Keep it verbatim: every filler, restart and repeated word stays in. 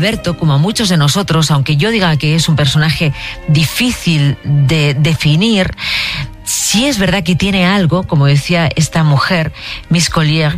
Alberto, como a muchos de nosotros, aunque yo diga que es un personaje difícil de definir, sí es verdad que tiene algo, como decía esta mujer, Miss Collier,